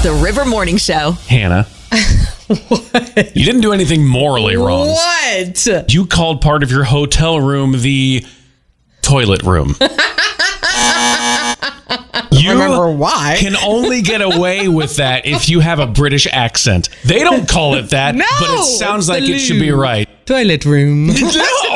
The River Morning Show. Hannah. What? You didn't do anything morally wrong. What? You called part of your hotel room the toilet room. You remember why. can only get away with that if you have a British accent. They don't call it that, but it sounds like it should be right. Toilet room. No!